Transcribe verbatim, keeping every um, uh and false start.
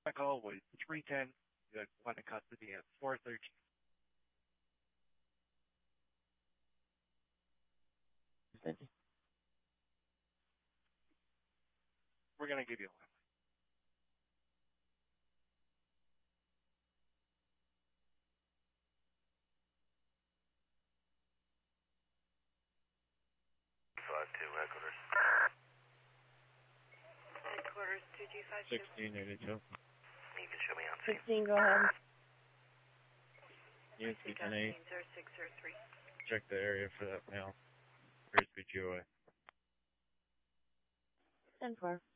My call was three ten. You had one in custody at four thirteen. We're gonna give you a line. Five two headquarters. Headquarters two G five two. Sixteen eighty-two. You can show me on scene. Sixteen, go ahead. U S B ten eight. Zero six zero three. Check the area for that mail. Here's the G O A. ten four.